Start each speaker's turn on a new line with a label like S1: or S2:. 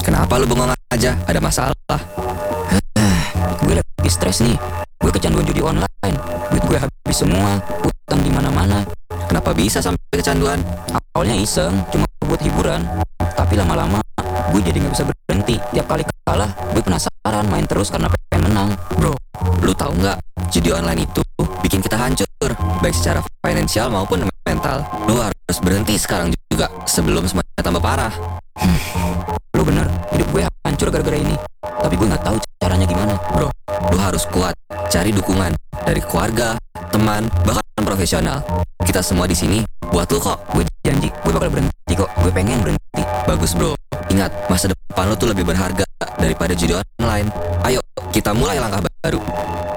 S1: Kenapa lu bengong aja? Ada masalah?
S2: Gue lagi stres nih. Gue kecanduan judi online. Duit gue habis semua. Utang di mana-mana.
S1: Kenapa bisa sampai kecanduan?
S2: Awalnya iseng, cuma buat hiburan. Tapi lama-lama gue jadi nggak bisa berhenti. Tiap kali kalah, gue penasaran main terus karena pengen menang.
S1: Bro, lu tahu nggak? Judi online itu bikin kita hancur, baik secara finansial maupun mental. Lu harus berhenti sekarang juga sebelum semuanya tambah parah.
S2: Lu bener, hidup gue hancur gara-gara ini. Tapi gue nggak tahu caranya gimana.
S1: Bro, lu harus kuat, cari dukungan dari keluarga, teman, bahkan profesional. Kita semua di sini buat lu kok.
S2: Gue janji, gue bakal berhenti kok. Gue pengen berhenti.
S1: Bagus bro, ingat masa depan lu tuh lebih berharga daripada judi online. Ayo, kita mulai langkah baru.